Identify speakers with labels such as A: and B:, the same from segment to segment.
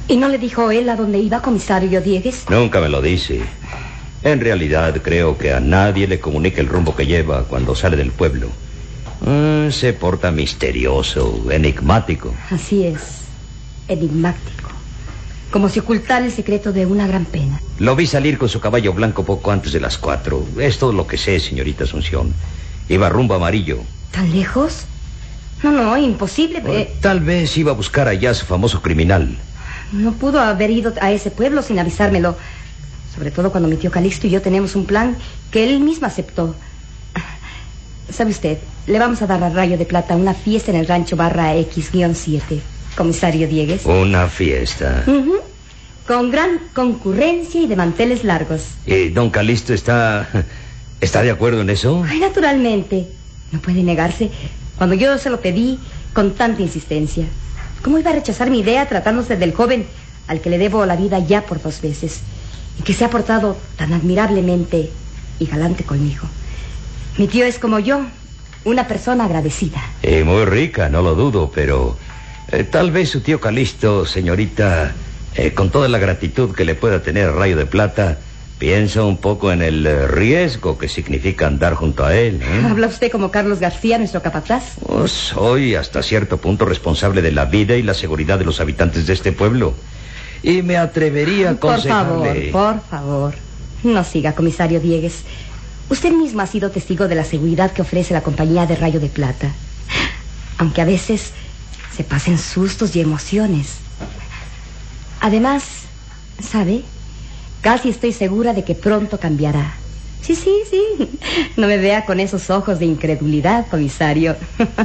A: ¿Y no le dijo él a dónde iba, comisario Diegues?
B: Nunca me lo dice. En realidad creo que a nadie le comunica el rumbo que lleva cuando sale del pueblo. Se porta misterioso, enigmático.
A: Así es, enigmático. Como si ocultara el secreto de una gran pena.
B: Lo vi salir con su caballo blanco poco antes de las 4. Es todo lo que sé, señorita Asunción. Iba rumbo a Amarillo.
A: ¿Tan lejos? No, imposible.
B: Tal vez iba a buscar allá a su famoso criminal.
A: No pudo haber ido a ese pueblo sin avisármelo. Sobre todo cuando mi tío Calixto y yo tenemos un plan que él mismo aceptó. ¿Sabe usted? Le vamos a dar a Rayo de Plata una fiesta en el rancho barra X-7, comisario Diegues.
B: ¿Una fiesta?
A: Con gran concurrencia y de manteles largos.
B: ¿Y don Calixto está de acuerdo en eso?
A: Ay, naturalmente. No puede negarse cuando yo se lo pedí con tanta insistencia. ¿Cómo iba a rechazar mi idea tratándose del joven al que le debo la vida ya por 2 veces? Y que se ha portado tan admirablemente y galante conmigo. Mi tío es como yo, una persona agradecida.
B: Muy rica, no lo dudo, pero tal vez su tío Calixto, señorita, con toda la gratitud que le pueda tener Rayo de Plata, piensa un poco en el riesgo que significa andar junto a él.
A: ¿Habla usted como Carlos García, nuestro capataz?
B: Soy hasta cierto punto responsable de la vida y la seguridad de los habitantes de este pueblo. Y me atrevería a aconsejarle...
A: Por favor, no siga, comisario Diegues. Usted mismo ha sido testigo de la seguridad que ofrece la compañía de Rayo de Plata. Aunque a veces se pasen sustos y emociones. Además, ¿sabe? Casi estoy segura de que pronto cambiará. Sí. No me vea con esos ojos de incredulidad, comisario.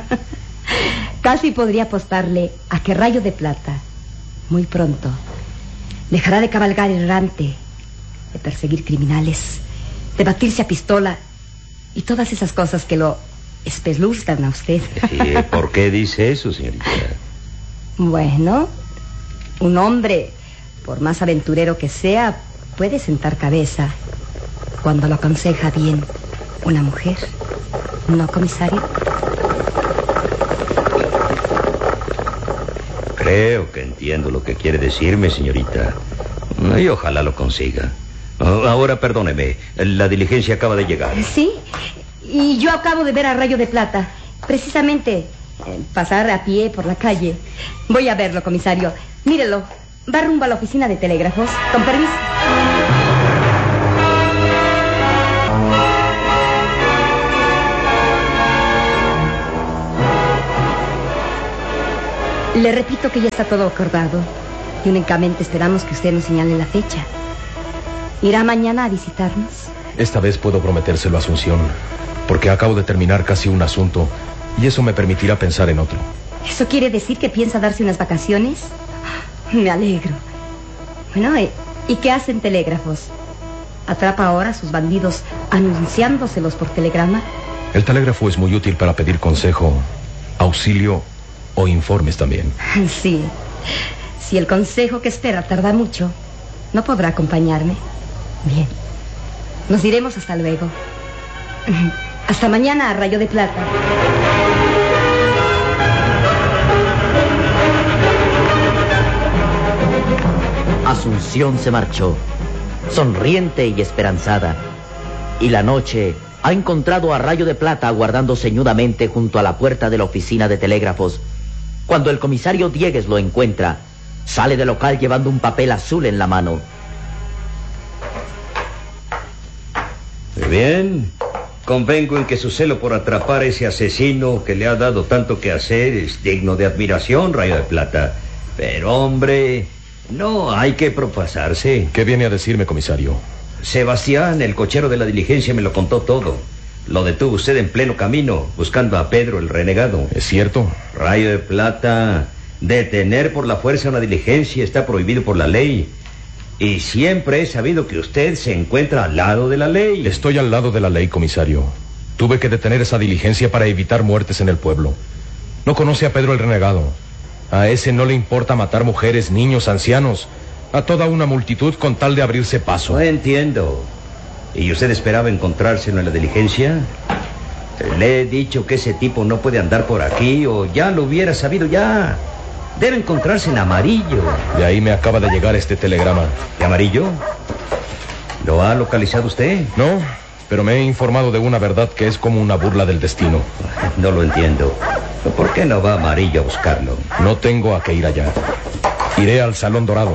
A: Casi podría apostarle a que Rayo de Plata, muy pronto, dejará de cabalgar errante, de perseguir criminales, de batirse a pistola y todas esas cosas que lo espeluzcan a usted.
B: ¿Y por qué dice eso, señorita?
A: Bueno, un hombre, por más aventurero que sea, puede sentar cabeza cuando lo aconseja bien una mujer. ¿No, comisario?
B: Creo que entiendo lo que quiere decirme, señorita. Y ojalá lo consiga. Ahora, perdóneme, la diligencia acaba de llegar.
A: Sí, y yo acabo de ver a Rayo de Plata. Precisamente, pasar a pie por la calle. Voy a verlo, comisario. Mírelo, va rumbo a la oficina de telégrafos. Con permiso. Le repito que ya está todo acordado. Y únicamente esperamos que usted nos señale la fecha. ¿Irá mañana a visitarnos?
C: Esta vez puedo prometérselo a Asunción, porque acabo de terminar casi un asunto y eso me permitirá pensar en otro.
A: ¿Eso quiere decir que piensa darse unas vacaciones? Me alegro. Bueno, ¿y qué hacen telégrafos? ¿Atrapa ahora a sus bandidos anunciándoselos por telegrama?
C: El telégrafo es muy útil para pedir consejo, auxilio o informes también.
A: Sí. Si el consejo que espera tarda mucho, no podrá acompañarme. Bien. Nos diremos hasta luego. Hasta mañana, Rayo de Plata.
D: Asunción se marchó, sonriente y esperanzada. Y la noche ha encontrado a Rayo de Plata aguardando ceñudamente junto a la puerta de la oficina de telégrafos. Cuando el comisario Diegues lo encuentra, sale del local llevando un papel azul en la mano.
B: Muy bien. Convengo en que su celo por atrapar a ese asesino que le ha dado tanto que hacer es digno de admiración, Rayo de Plata. Pero, hombre, no hay que propasarse.
C: ¿Qué viene a decirme, comisario?
B: Sebastián, el cochero de la diligencia, me lo contó todo. Lo detuvo usted en pleno camino, buscando a Pedro el renegado.
C: ¿Es cierto?
B: Rayo de Plata, detener por la fuerza una diligencia está prohibido por la ley. Y siempre he sabido que usted se encuentra al lado de la ley.
C: Estoy al lado de la ley, comisario. Tuve que detener esa diligencia para evitar muertes en el pueblo. No conoce a Pedro el renegado. A ese no le importa matar mujeres, niños, ancianos, a toda una multitud con tal de abrirse paso.
B: No entiendo. ¿Y usted esperaba encontrárselo en la diligencia? Le he dicho que ese tipo no puede andar por aquí, o ya lo hubiera sabido ya. Debe encontrarse en Amarillo.
C: De ahí me acaba de llegar este telegrama.
B: ¿De Amarillo? ¿Lo ha localizado usted?
C: No, pero me he informado de una verdad que es como una burla del destino.
B: No lo entiendo. ¿Por qué no va a Amarillo a buscarlo?
C: No tengo a qué ir allá. Iré al Salón Dorado.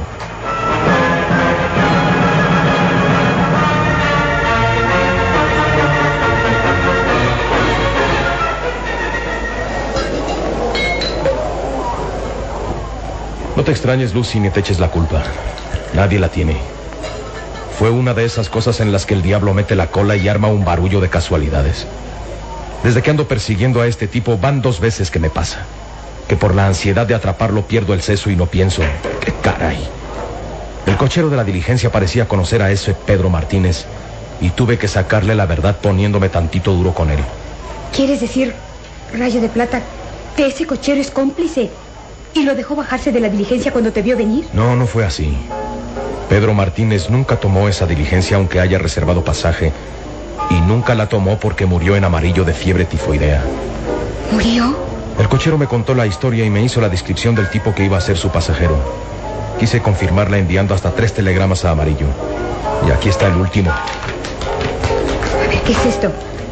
C: No te extrañes, Lucy, ni te eches la culpa. Nadie la tiene. Fue una de esas cosas en las que el diablo mete la cola y arma un barullo de casualidades. Desde que ando persiguiendo a este tipo, van 2 veces que me pasa. Que por la ansiedad de atraparlo pierdo el seso y no pienso. ¡Qué caray! El cochero de la diligencia parecía conocer a ese Pedro Martínez y tuve que sacarle la verdad poniéndome tantito duro con él.
A: ¿Quieres decir, Rayo de Plata, que ese cochero es cómplice y lo dejó bajarse de la diligencia cuando te vio venir?
C: No, no fue así. Pedro Martínez nunca tomó esa diligencia aunque haya reservado pasaje, y nunca la tomó porque murió en Amarillo de fiebre tifoidea.
A: ¿Murió?
C: El cochero me contó la historia y me hizo la descripción del tipo que iba a ser su pasajero. Quise confirmarla enviando hasta 3 telegramas a Amarillo. Y aquí está el último.
A: A ver, ¿qué es esto?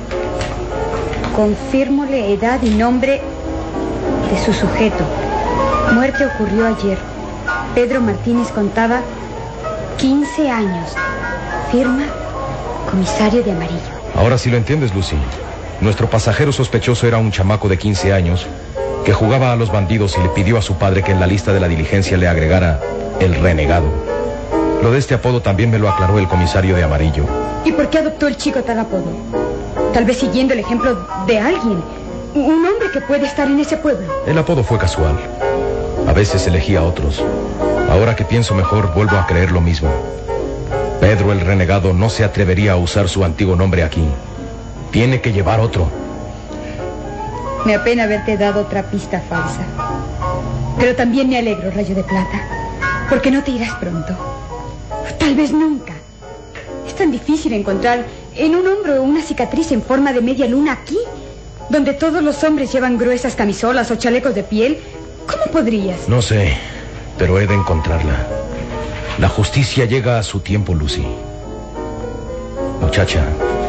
A: Confírmole edad y nombre de su sujeto. Muerte ocurrió ayer. Pedro Martínez contaba 15 años. Firma, comisario de Amarillo.
C: Ahora sí lo entiendes, Lucy. Nuestro pasajero sospechoso era un chamaco de 15 años que jugaba a los bandidos y le pidió a su padre que en la lista de la diligencia le agregara el renegado. Lo de este apodo también me lo aclaró el comisario de Amarillo.
A: ¿Y por qué adoptó el chico tal apodo? Tal vez siguiendo el ejemplo de alguien. Un hombre que puede estar en ese pueblo.
C: El apodo fue casual. A veces elegía a otros. Ahora que pienso mejor, vuelvo a creer lo mismo. Pedro el renegado no se atrevería a usar su antiguo nombre aquí. Tiene que llevar otro.
A: Me apena haberte dado otra pista falsa. Pero también me alegro, Rayo de Plata, porque no te irás pronto. Tal vez nunca. Es tan difícil encontrar en un hombro una cicatriz en forma de media luna aquí, donde todos los hombres llevan gruesas camisolas o chalecos de piel. ¿Cómo podrías?
C: No sé, pero he de encontrarla. La justicia llega a su tiempo, Lucy. Muchacha,